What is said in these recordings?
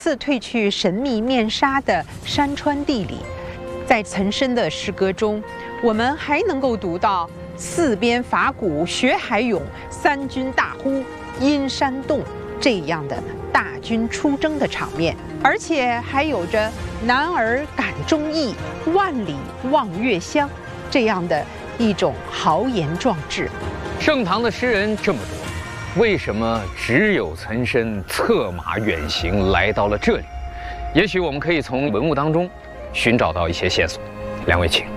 自褪去神秘面纱的山川地理，在岑参的诗歌中，我们还能够读到四边伐鼓学海涌，三军大呼阴山洞这样的大军出征的场面，而且还有着男儿感忠义，万里望月乡这样的一种豪言壮志。 盛唐的诗人这么多，为什么只有岑参策马远行来到了这里？也许我们可以从文物当中寻找到一些线索。两位请。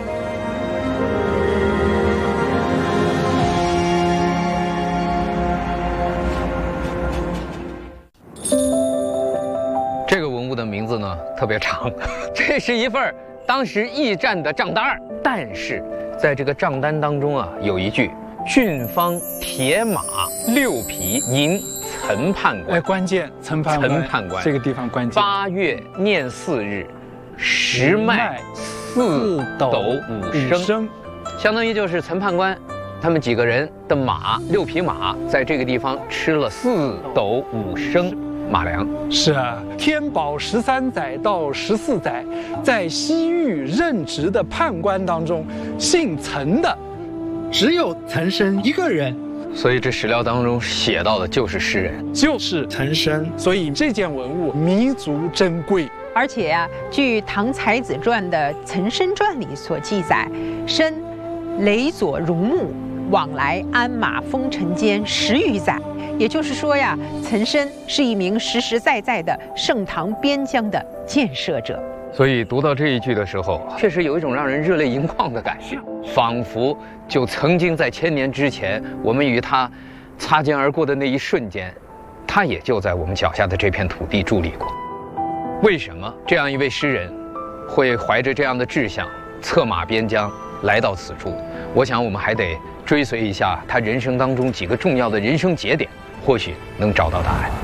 这个文物的名字呢特别长，这是一份当时驿站的账单，但是在这个账单当中啊，有一句“郡方铁马6匹迎岑判官”。 关键岑判官这个地方关键。 8月念4日，时麦4斗5升，相当于就是岑判官他们几个人的马6匹马在这个地方吃了4斗5升马粮。 是啊，天宝13载到14载，在西域任职的判官当中，姓岑的只有岑参一个人。 所以这史料当中写到的就是诗人， 就是岑参。所以这件文物弥足珍贵。 而且啊，据《唐才子传》的《岑参传》里所记载，参累左戎牧，往来鞍马风尘间10余载。也就是说呀，岑参是一名实实在在的盛唐边疆的建设者。 所以读到这一句的时候，确实有一种让人热泪盈眶的感觉，仿佛就曾经在1000年之前，我们与他擦肩而过的那一瞬间，他也就在我们脚下的这片土地伫立过。为什么这样一位诗人会怀着这样的志向，策马边疆来到此处？我想我们还得追随一下他人生当中几个重要的人生节点，或许能找到答案。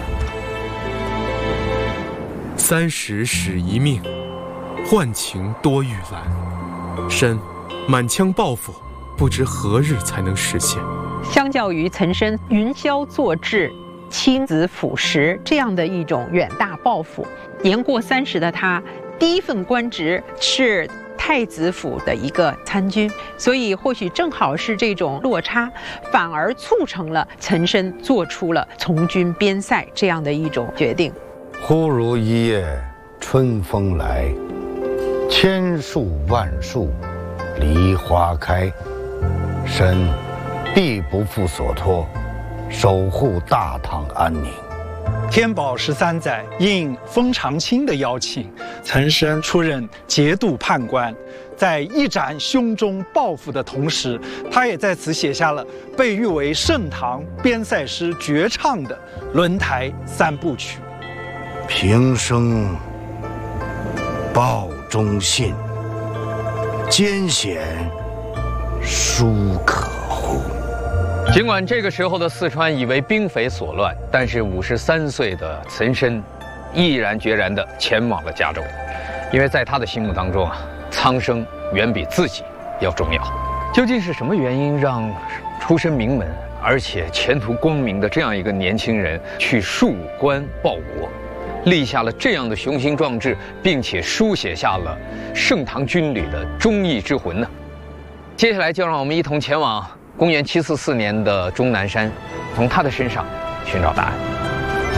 30使一命，换情多玉兰。参满腔抱负，不知何日才能实现。 相较于岑参云霄作志、亲子辅食这样的一种远大抱负，年过30的他，第一份官职是太子府的一个参军，所以或许正好是这种落差，反而促成了岑参做出了从军边塞这样的一种决定。 忽如一夜春风来，千树万树梨花开。参必不负所托，守护大唐安宁。 天宝13载，应封长清的邀请，岑参出任节度判官，在一展胸中抱负的同时，他也在此写下了被誉为盛唐边塞诗绝唱的《轮台3部曲》。 平生报忠信，艰险殊可乎。 尽管这个时候的四川已为兵匪所乱，但是53岁的岑参毅然决然地前往了加州，因为在他的心目当中啊，苍生远比自己要重要。究竟是什么原因让出身名门而且前途光明的这样一个年轻人去戍关报国，立下了这样的雄心壮志，并且书写下了盛唐军旅的忠义之魂呢？接下来就让我们一同前往公元744年的终南山，从他的身上寻找答案。